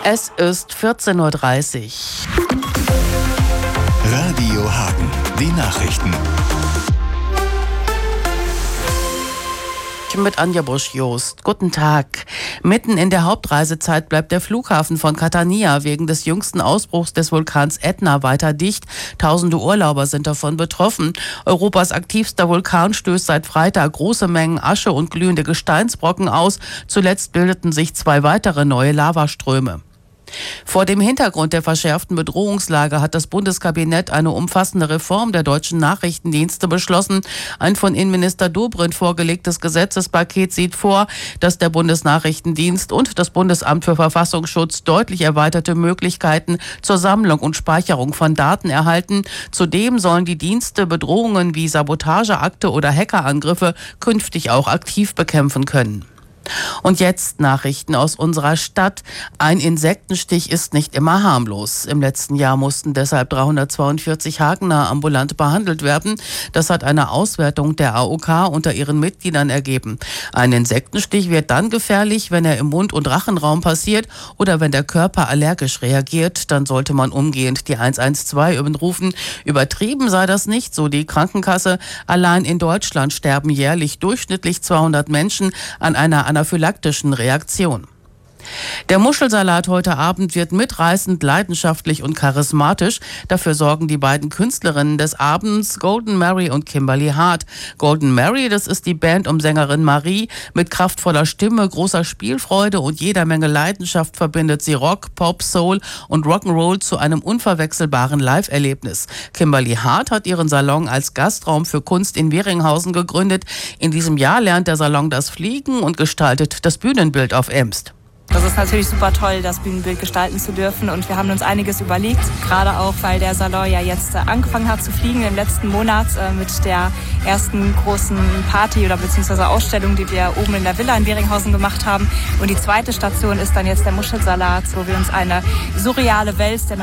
Es ist 14:30 Uhr. Radio Hagen, die Nachrichten. Mit Anja Busch-Jost. Guten Tag. Mitten in der Hauptreisezeit bleibt der Flughafen von Catania wegen des jüngsten Ausbruchs des Vulkans Ätna weiter dicht. Tausende Urlauber sind davon betroffen. Europas aktivster Vulkan stößt seit Freitag große Mengen Asche und glühende Gesteinsbrocken aus. Zuletzt bildeten sich 2 weitere neue Lavaströme. Vor dem Hintergrund der verschärften Bedrohungslage hat das Bundeskabinett eine umfassende Reform der deutschen Nachrichtendienste beschlossen. Ein von Innenminister Dobrindt vorgelegtes Gesetzespaket sieht vor, dass der Bundesnachrichtendienst und das Bundesamt für Verfassungsschutz deutlich erweiterte Möglichkeiten zur Sammlung und Speicherung von Daten erhalten. Zudem sollen die Dienste Bedrohungen wie Sabotageakte oder Hackerangriffe künftig auch aktiv bekämpfen können. Und jetzt Nachrichten aus unserer Stadt. Ein Insektenstich ist nicht immer harmlos. Im letzten Jahr mussten deshalb 342 Hagener ambulant behandelt werden. Das hat eine Auswertung der AOK unter ihren Mitgliedern ergeben. Ein Insektenstich wird dann gefährlich, wenn er im Mund- und Rachenraum passiert oder wenn der Körper allergisch reagiert. Dann sollte man umgehend die 112 rufen. Übertrieben sei das nicht, so die Krankenkasse. Allein in Deutschland sterben jährlich durchschnittlich 200 Menschen an einer anaphylaktischen Reaktion. Der Muschelsalat heute Abend wird mitreißend, leidenschaftlich und charismatisch. Dafür sorgen die beiden Künstlerinnen des Abends, Golden Mary und Kimberly Hart. Golden Mary, das ist die Band um Sängerin Marie. Mit kraftvoller Stimme, großer Spielfreude und jeder Menge Leidenschaft verbindet sie Rock, Pop, Soul und Rock'n'Roll zu einem unverwechselbaren Live-Erlebnis. Kimberly Hart hat ihren Salon als Gastraum für Kunst in Weringhausen gegründet. In diesem Jahr lernt der Salon das Fliegen und gestaltet das Bühnenbild auf Emst. Das ist natürlich super toll, das Bühnenbild gestalten zu dürfen, und wir haben uns einiges überlegt, gerade auch, weil der Salon ja jetzt angefangen hat zu fliegen im letzten Monat mit der ersten großen Party oder beziehungsweise Ausstellung, die wir oben in der Villa in Weringhausen gemacht haben, und die zweite Station ist dann jetzt der Muschelsalat, wo wir uns eine surreale Welt der